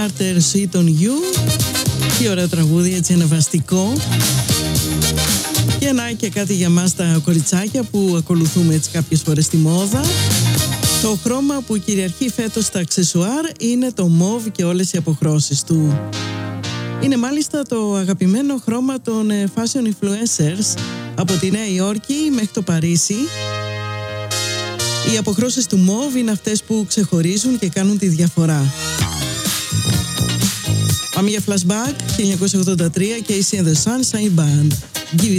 Carter Sweet on You. Τι ωραίο τραγούδι, έτσι ανεβαστικό. Και να και κάτι για μας τα κοριτσάκια που ακολουθούμε έτσι κάποιες φορές τη μόδα. Το χρώμα που κυριαρχεί φέτος στα αξεσουάρ είναι το μόβ και όλες οι αποχρώσεις του. Είναι μάλιστα το αγαπημένο χρώμα των fashion influencers από τη Νέα Υόρκη μέχρι το Παρίσι. Οι αποχρώσεις του μόβ είναι αυτές που ξεχωρίζουν και κάνουν τη διαφορά. Πάμε για flashback 1983 και Casey and the Sunshine Band. Give it